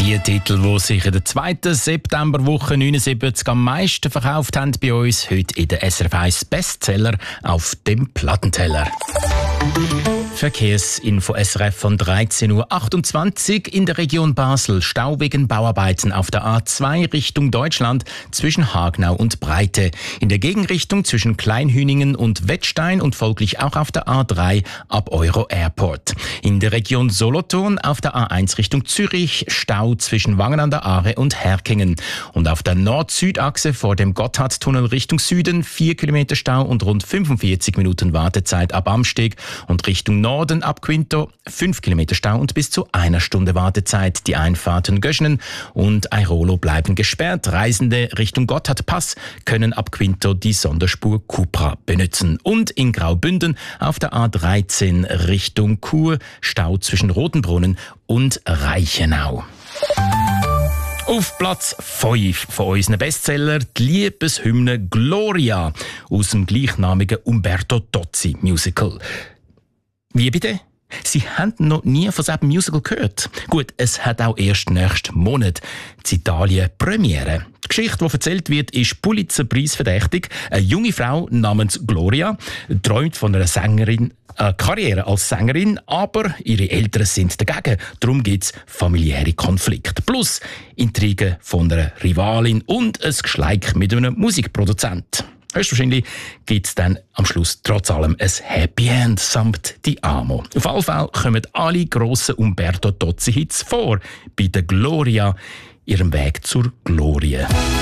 Die Titel, die sich in der 2. Septemberwoche 79 am meisten verkauft haben bei uns, heute in der SRF 1 Bestseller auf dem Plattenteller. Verkehrsinfo SRF von 13.28 Uhr in der Region Basel. Stau wegen Bauarbeiten auf der A2 Richtung Deutschland zwischen Hagenau und Breite. In der Gegenrichtung zwischen Kleinhüningen und Wettstein und folglich auch auf der A3 ab Euro Airport. In der Region Solothurn auf der A1 Richtung Zürich Stau zwischen Wangen an der Aare und Herkingen. Und auf der Nord-Süd-Achse vor dem Gotthardtunnel Richtung Süden 4 Kilometer Stau und rund 45 Minuten Wartezeit ab Amsteg und Richtung Norden ab Quinto 5 Kilometer Stau und bis zu 1 Stunde Wartezeit. Die Einfahrten Göschenen und Airolo bleiben gesperrt. Reisende Richtung Gotthardpass können ab Quinto die Sonderspur Cupra benutzen. Und in Graubünden auf der A13 Richtung Chur Stau zwischen Rotenbrunnen und Reichenau. Auf Platz 5 von unseren Bestseller die Liebeshymne Gloria aus dem gleichnamigen Umberto Tozzi Musical. Wie bitte? Sie haben noch nie von diesem Musical gehört. Gut, es hat auch erst nächsten Monat in Italien Premiere. Die Geschichte, die erzählt wird, ist Pulitzer-Preis-verdächtig. Eine junge Frau namens Gloria träumt von einer Karriere als Sängerin, aber ihre Eltern sind dagegen. Darum gibt es familiäre Konflikte. Plus Intrigen von einer Rivalin und ein Geschleik mit einem Musikproduzent. Höchstwahrscheinlich gibt es dann am Schluss trotz allem ein Happy End samt Ti Amo. Auf jeden Fall kommen alle grossen Umberto Tozzi-Hits vor bei der Gloria, ihrem Weg zur Glorie.